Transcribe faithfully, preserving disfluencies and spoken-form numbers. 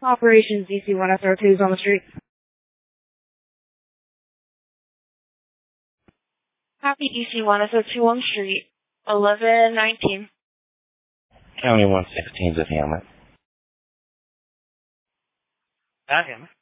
Operations D C one S R two is on the street. Copy D C one S R two on the street. eleven nineteen. County one sixteen is at Hamlet. At Hamlet.